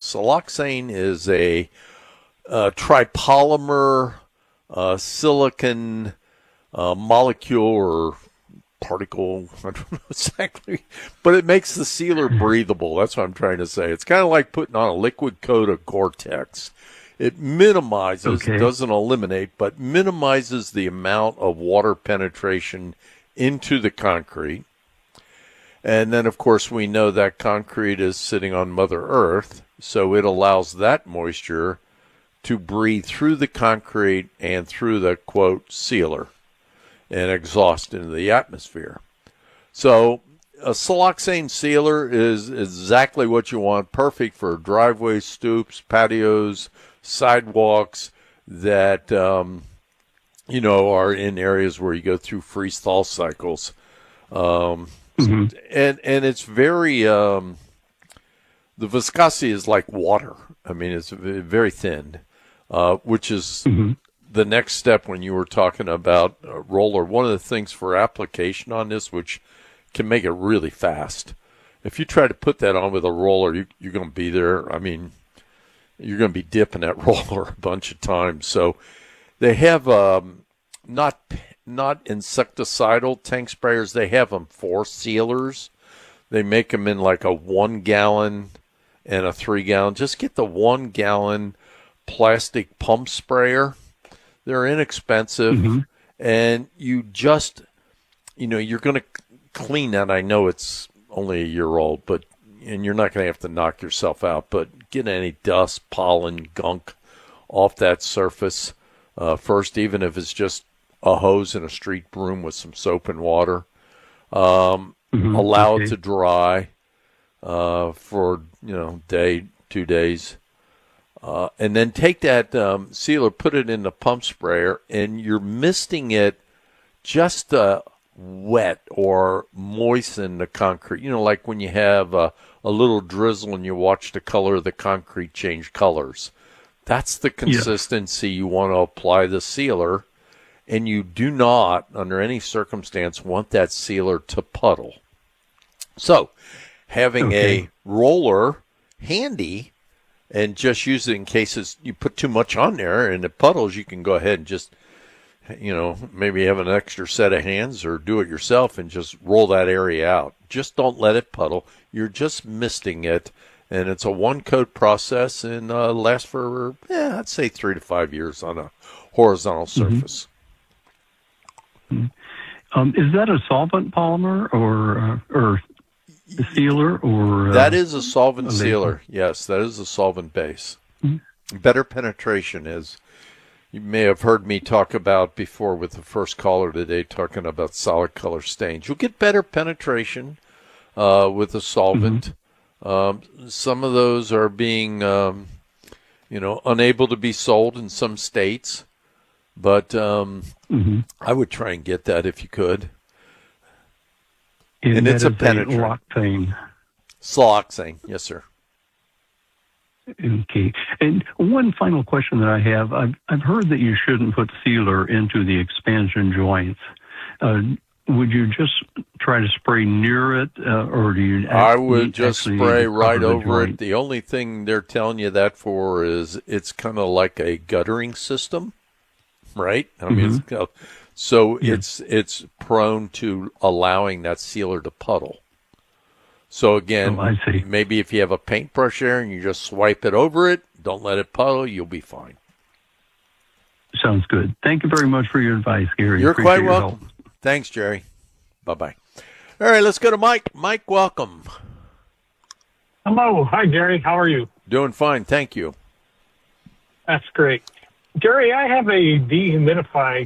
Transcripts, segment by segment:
Siloxane is a tripolymer silicon molecule or particle. I don't know exactly, but it makes the sealer breathable. That's what I'm trying to say. It's kind of like putting on a liquid coat of Gore-Tex. It minimizes, it doesn't eliminate, but minimizes the amount of water penetration into the concrete. And then, of course, we know that concrete is sitting on Mother Earth, so it allows that moisture to breathe through the concrete and through the, quote, sealer and exhaust into the atmosphere. So a siloxane sealer is exactly what you want, perfect for driveways, stoops, patios, sidewalks that, are in areas where you go through freeze-thaw cycles. And it's very, the viscosity is like water. I mean, it's very thin, which is the next step when you were talking about a roller. One of the things for application on this, which can make it really fast, if you try to put that on with a roller, you're going to be there. I mean, you're going to be dipping that roller a bunch of times. So they have not insecticidal tank sprayers. They have them for sealers. They make them in like a 1 gallon and a 3 gallon. Just get the 1 gallon plastic pump sprayer. They're inexpensive, and you just, you're going to clean that. I know it's only a year old, and you're not going to have to knock yourself out, but get any dust, pollen, gunk off that surface first, even if it's just a hose in a street broom with some soap and water. Allow it to dry for, day, 2 days. And then take that sealer, put it in the pump sprayer, and you're misting it just wet or moisten the concrete. Like when you have a little drizzle and you watch the color of the concrete change colors. That's the consistency you want to apply the sealer, and you do not, under any circumstance, want that sealer to puddle. So, having a roller handy and just use it in cases you put too much on there and it puddles, you can go ahead and just, maybe have an extra set of hands or do it yourself and just roll that area out. Just don't let it puddle. You're just misting it, and it's a one-coat process and lasts for, I'd say 3 to 5 years on a horizontal surface. Is that a solvent polymer or a sealer or? That is a solvent sealer. Yes, that is a solvent base. Better penetration is. You may have heard me talk about before with the first caller today, talking about solid color stains. You'll get better penetration with a solvent. Some of those are being, unable to be sold in some states, but I would try and get that if you could. And it's a penetrant. Siloxane, yes, sir. Okay. And one final question that I have, I've heard that you shouldn't put sealer into the expansion joints. Would you just try to spray near it, or do you? I would just spray right over it. The only thing they're telling you that for is it's kind of like a guttering system, right? I mean, it's prone to allowing that sealer to puddle. So again, maybe if you have a paintbrush there and you just swipe it over it, don't let it puddle, you'll be fine. Sounds good. Thank you very much for your advice, Gary. You're quite welcome. Thanks, Jerry. Bye-bye. All right, let's go to Mike. Mike, welcome. Hello. Hi, Gary. How are you? Doing fine. Thank you. That's great. Gary, I have a dehumidifier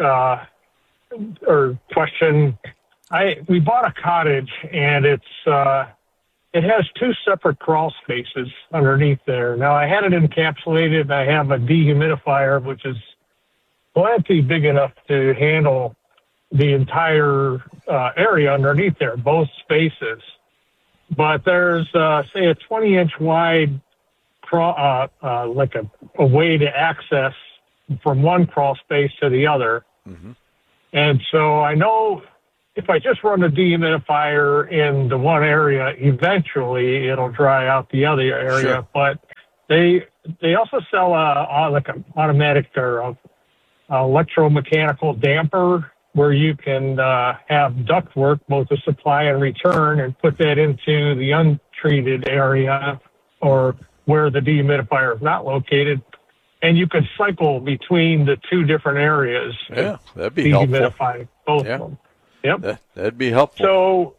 question. We bought a cottage, and it has 2 separate crawl spaces underneath there. Now, I had it encapsulated. I have a dehumidifier, which is plenty big enough to handle the entire area underneath there, both spaces. But there's, say, a 20-inch wide like a way to access from one crawl space to the other. And so I know if I just run a dehumidifier in the one area, eventually it'll dry out the other area. Sure. But They also sell like an automatic or electromechanical damper where you can have ductwork, both the supply and return, and put that into the untreated area or where the dehumidifier is not located. And you could cycle between the two different areas. Yeah, that'd be helpful. Dehumidify both Yeah. of them. Yep. That'd be helpful. So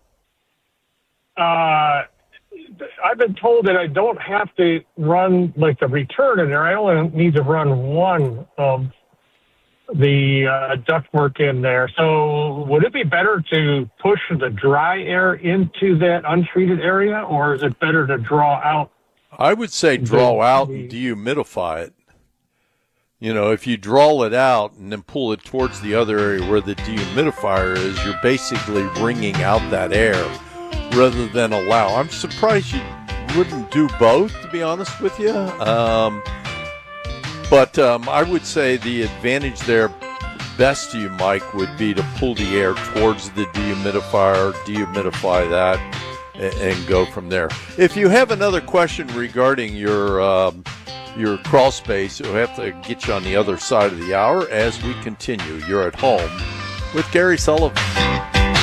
I've been told that I don't have to run like the return in there. I only need to run one of the ductwork in there. So would it be better to push the dry air into that untreated area, or is it better to draw out? I would say draw out and dehumidify it. You know, if you draw it out and then pull it towards the other area where the dehumidifier is, you're basically wringing out that air rather than allow. I'm surprised you wouldn't do both, to be honest with you. But I would say the advantage there, best to you, Mike, would be to pull the air towards the dehumidifier, dehumidify that, and go from there. If you have another question regarding your crawl space, we'll have to get you on the other side of the hour as we continue. You're at home with Gary Sullivan.